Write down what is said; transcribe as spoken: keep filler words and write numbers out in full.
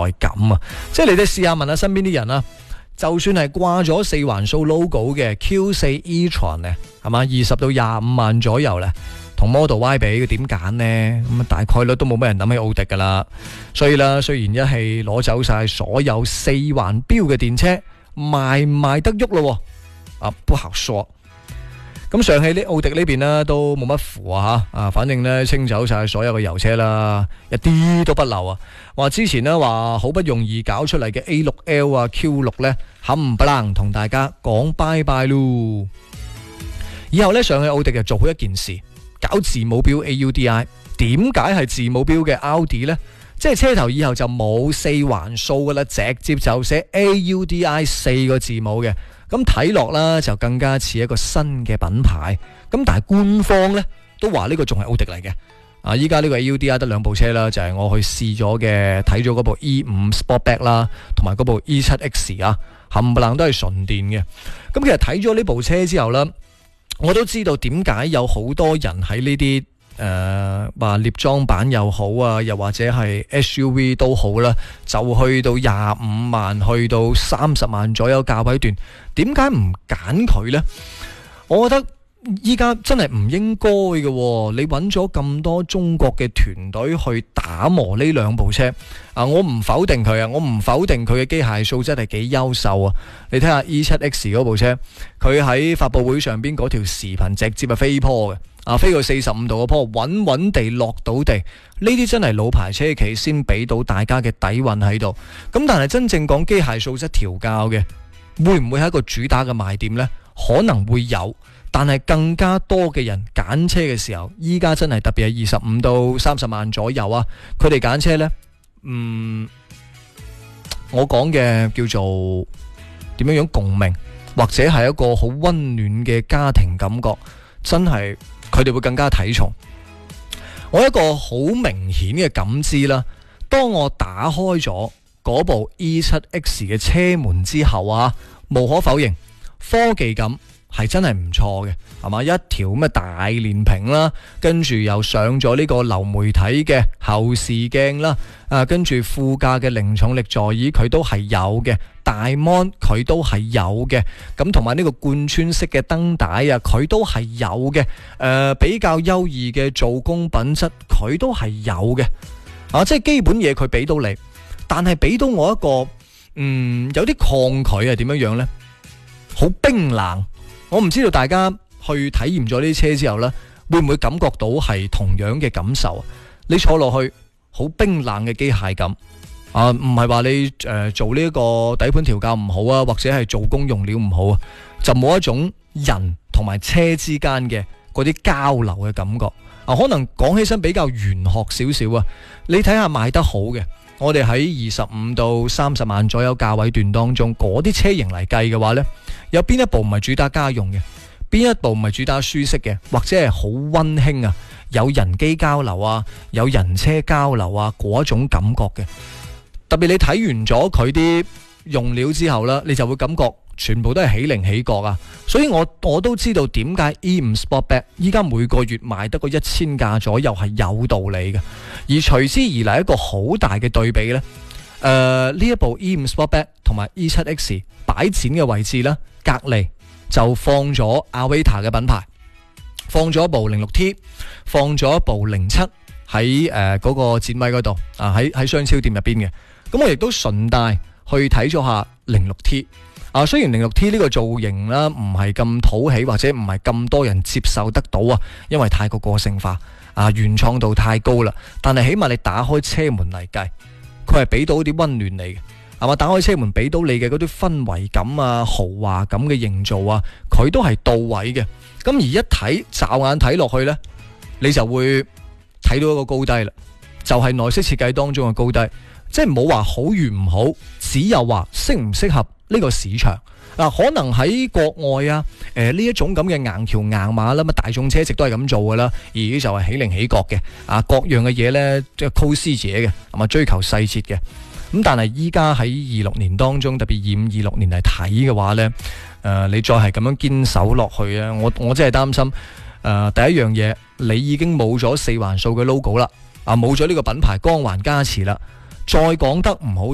感啊！即係你哋試下問下身邊啲人啊，就算係掛咗四環數 logo 嘅 Q 四 e-tron 咧，係嘛，二十到廿五萬左右咧，同 Model Y 比，佢點揀呢？咁啊，大概率都冇乜人諗起奧迪噶啦。所以啦，雖然一係攞走晒所有四環標嘅電車，賣唔賣得喐咯？啊，不好說。咁上汽呢奧迪呢邊呢都冇乜符啊吓，啊，反正呢清走晒所有嘅油車啦，一啲都不漏啊。話之前呢話好不容易搞出嚟嘅 A 六 L 啊 Q 六 呢，冚唪唥同大家講拜拜咯。以後呢，上汽奧迪就做好一件事，搞字母標 A U D I。點解係字母標嘅奧迪呢？即係車頭以後就冇四環數噶啦，直接就寫 A U D I 四個字母嘅。咁睇落啦，就更加似一個新嘅品牌。咁但係官方呢都話呢個仲係奧迪嚟嘅。啊，依家呢個 A U D I 得兩部車啦，就係、是、我去試咗嘅，睇咗嗰部 E 五 Sportback 啦，同埋嗰部 E 七 X 啊，冚唪唥都係純電嘅。咁其實睇咗呢部車之後呢，我都知道點解有好多人喺呢啲誒話獵裝版又好啊，又或者係 S U V 都好啦，就去到廿五萬，去到三十萬左右價位段，點解唔揀佢呢？我覺得依家真係唔應該嘅。你揾咗咁多中國嘅團隊去打磨呢兩部車啊，我唔否定佢啊，我唔否定佢嘅機械素質係幾優秀啊。你睇下 E 七 X 嗰部車，佢喺發佈會上邊嗰條視頻直接係飛坡嘅。啊，飛過四十五度嘅坡，穩穩地落到地，呢啲真係老牌車企先俾到大家嘅底蘊喺度。咁但係真正講機械素質調教嘅，會唔會係一個主打嘅賣點呢？可能會有，但係更加多嘅人揀車嘅時候，依家真係特別係二十五到三十萬左右啊，佢哋揀車呢，嗯，我講嘅叫做點樣樣共鳴，或者係一個好溫暖嘅家庭感覺，真係。佢哋會更加睇重。我一個好明顯嘅感知啦，當我打開咗嗰部 E 七 X 嘅車門之後啊，無可否認科技感係真係唔錯嘅，係嘛？一條咁嘅大連屏啦，跟住又上咗呢個流媒體嘅後視鏡啦，啊，跟住副駕嘅零重力座椅佢都係有嘅，大 mon 佢都係有嘅，咁同埋呢個貫穿式嘅燈帶啊，佢都係有嘅，誒、呃，比較優異嘅做工品質佢都係有嘅，啊，即係基本嘢佢俾到你，但係俾到我一個，嗯，有啲抗拒係點樣樣呢？好冰冷。我唔知道大家去體驗咗呢啲車之後呢，會唔會感覺到係同樣嘅感受？你坐落去好冰冷嘅機械感啊，唔係話你誒、呃、做呢個底盤調教唔好啊，或者係做工用料唔好啊，就冇一種人同埋車之間嘅嗰啲交流嘅感覺啊。可能講起身比較玄學少少啊。你睇下賣得好嘅，我哋喺二十五到三十萬左右價位段當中，嗰啲車型嚟計嘅話呢，有邊一部唔係主打家用嘅？邊一部唔係主打舒適嘅？或者係好溫馨啊？有人機交流啊，有人車交流啊，嗰種感覺嘅。特別你睇完咗佢啲用料之後呢，你就會感覺全部都係起零起角啊。所以我我都知道點解 E 五 Sportback 依家每個月賣得個一千架左右係有道理嘅。而隨之而嚟一個好大嘅對比呢，誒、呃、呢一部 E 五 Sportback 同埋 E 七 X 擺展嘅位置呢，隔籬就放咗 Avata 嘅品牌，放咗一部零六 T， 放咗一部零七喺誒嗰個展位嗰度啊，喺喺商超店入邊嘅。咁我亦都順帶去睇咗下零六 T 啊，雖然零六 T 呢個造型啦唔係咁討喜，或者唔係咁多人接受得到啊，因為太過個性化啊，原創度太高啦。但係起碼你打開車門嚟計，佢係俾到啲溫暖你嘅。係嘛？打開車門俾到你嘅嗰啲氛圍感啊、豪華感嘅營造啊，佢都係到位嘅。咁而一睇驟眼睇落去呢，你就會睇到一個高低啦，就係內飾設計當中嘅高低，即係冇話好與唔好，只有話適唔適合呢個市場。嗱，可能喺國外啊，誒呢一種咁嘅硬橋硬馬啦，咁大眾車一直都係咁做噶啦，而就係起零起角嘅，啊各樣嘅嘢呢，即係構思者嘅，係嘛，追求細節嘅。咁但係依家喺二六年當中，特別二五二六年嚟睇嘅話呢，誒、呃、你再係咁樣堅守落去啊，我我真係擔心誒、呃、第一樣嘢，你已經冇咗四環數嘅 logo 啦，啊冇咗呢個品牌光環加持啦，再講得唔好